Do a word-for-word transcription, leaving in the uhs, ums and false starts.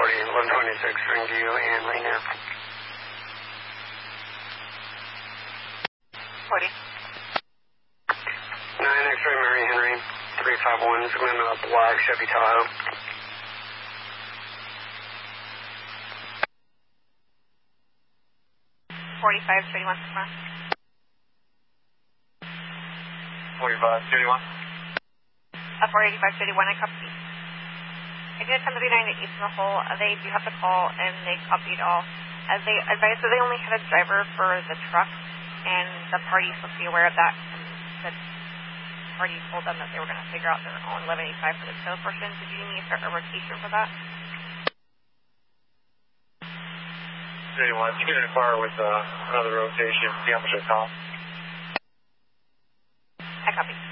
twenty, eleven twenty-six, ring to you and Rainier. forty. nine X-ray Mary Henry, three five one, Glen uh, Black, Chevy Tahoe. forty-five, thirty-one, Sigma. forty-five, thirty-one. Uh, four eighty-five, thirty-one, I copy. I did ten thirty-nine to Eastern Hole. Uh, they do have the call, and they copied all. As they advised that they only had a driver for the truck, and the party is supposed to be aware of that. And the party told them that they were going to figure out their own eleven eighty-five for the tow portion. Did you need a rotation for that? thirty-one, you can inquire with uh, another rotation, see how much it costs. I copy.